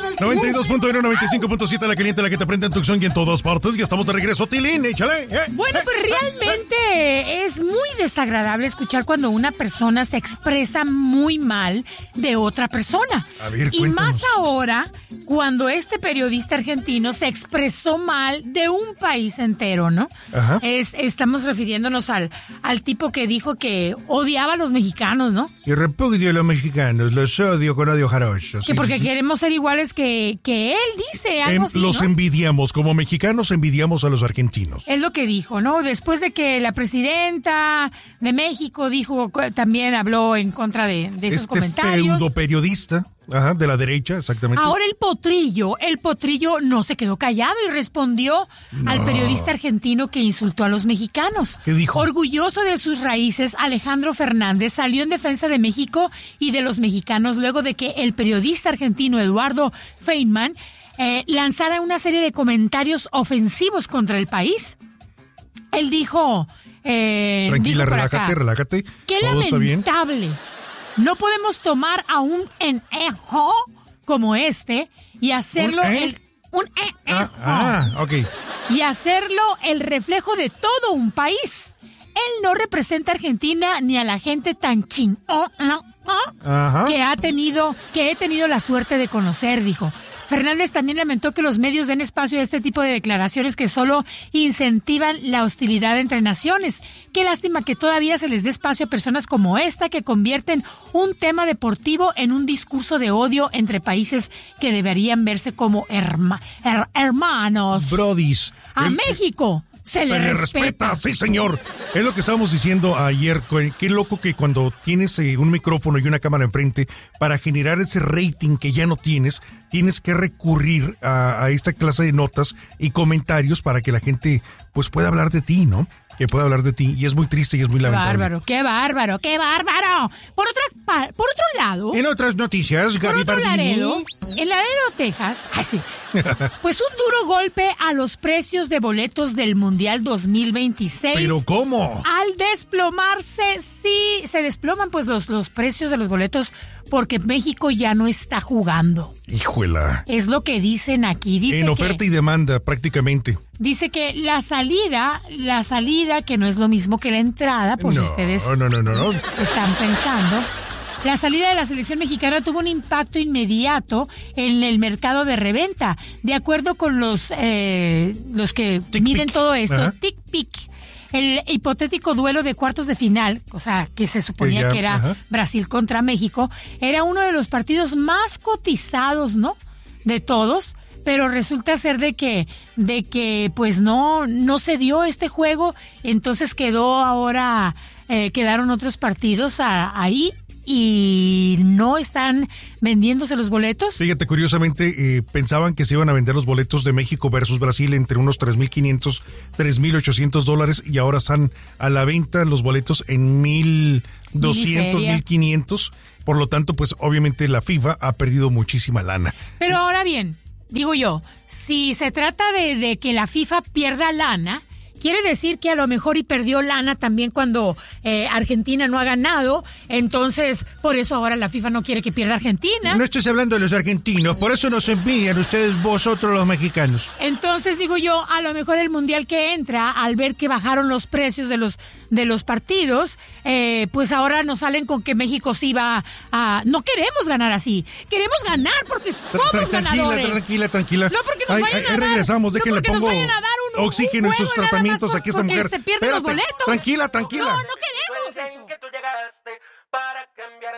92.1, 95.7, la caliente, la que te prende en Tucson y en todas partes. Ya estamos de regreso, Tilín, échale. Bueno, pues realmente es muy desagradable escuchar cuando una persona se expresa muy mal de otra persona. A ver, y cuéntanos. más ahora, cuando este periodista argentino se expresó mal de un país entero, ¿no? Ajá. Estamos refiriéndonos al tipo que dijo que odiaba a los mexicanos, ¿no? Y repudio a los mexicanos, los odio con odio jarocho. Que porque queremos ser iguales que él, dice algo así, Los ¿no? envidiamos, como mexicanos envidiamos a los argentinos. Es lo que dijo, ¿no? Después de que la presidenta de México dijo, también habló en contra de esos comentarios. Feudo periodista, de la derecha, exactamente. Ahora el potrillo no se quedó callado y respondió al periodista argentino que insultó a los mexicanos. ¿Qué dijo? Orgulloso de sus raíces, Alejandro Fernández salió en defensa de México y de los mexicanos luego de que el periodista argentino Eduardo Feynman lanzara una serie de comentarios ofensivos contra el país. Él dijo... Tranquila, relájate. Qué Todo está bien. lamentable. No podemos tomar a un enejo como este y hacerlo ok. y hacerlo el reflejo de todo un país. Él no representa a Argentina ni a la gente tan Ajá. que he tenido la suerte de conocer, dijo. Fernández también lamentó que los medios den espacio a este tipo de declaraciones que solo incentivan la hostilidad entre naciones. Qué lástima que todavía se les dé espacio a personas como esta que convierten un tema deportivo en un discurso de odio entre países que deberían verse como hermanos. Brodis. A México se le respeta. Sí, señor. Es lo que estábamos diciendo ayer. Qué loco que cuando tienes un micrófono y una cámara enfrente, para generar ese rating que ya no tienes que recurrir a esta clase de notas y comentarios para que la gente pues pueda hablar de ti, ¿no? Que pueda hablar de ti. Y es muy triste y es muy lamentable. Qué bárbaro. Por otro lado... En otras noticias, Gaby Bardini. En Laredo, Texas, pues un duro golpe a los precios de boletos del Mundial 2026. ¿Pero cómo? Al desplomarse, sí, se desploman pues los precios de los boletos porque México ya no está jugando. Híjola. Es lo que dicen aquí. Dice en oferta y demanda, prácticamente. Dice que la salida, que no es lo mismo que la entrada, por si ustedes No. están pensando. La salida de la selección mexicana tuvo un impacto inmediato en el mercado de reventa. De acuerdo con los que miden todo esto, TickPick, el hipotético duelo de cuartos de final, o sea, que se suponía que era Brasil contra México, era uno de los partidos más cotizados, ¿no? De todos. Pero resulta ser de que pues no se dio este juego, entonces quedaron otros partidos ahí y no están vendiéndose los boletos. Fíjate, curiosamente, pensaban que se iban a vender los boletos de México versus Brasil entre unos $3,500, $3,800 y ahora están a la venta los boletos en $1,200, $1,500. Por lo tanto, pues obviamente la FIFA ha perdido muchísima lana. Pero ahora bien, digo yo, si se trata de que la FIFA pierda lana, quiere decir que a lo mejor y perdió lana también cuando Argentina no ha ganado, entonces por eso ahora la FIFA no quiere que pierda Argentina. No estoy hablando de los argentinos, por eso nos envidian ustedes, vosotros los mexicanos. Entonces digo yo, a lo mejor el mundial que entra, al ver que bajaron los precios de los partidos, pues ahora nos salen con que México sí va a... No queremos ganar así, queremos ganar porque somos ganadores. Tranquila. No porque nos vayan a dar... regresamos, déjenle pongo nos vayan a dar un oxígeno en sus juego nada tratamientos más aquí esta mujer. se pierden los boletos. Tranquila. No